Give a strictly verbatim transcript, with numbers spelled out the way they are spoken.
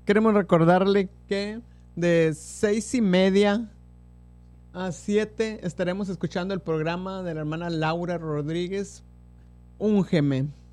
queremos recordarle que de seis y media a siete estaremos escuchando el programa de la hermana Laura Rodríguez, Úngeme.